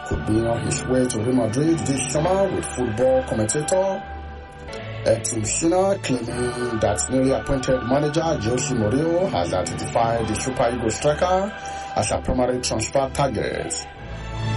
could be on his way to Real Madrid this summer with football commentator Etu Shina claiming that newly appointed manager Jose Mourinho has identified the Super Eagles striker as a primary transfer target.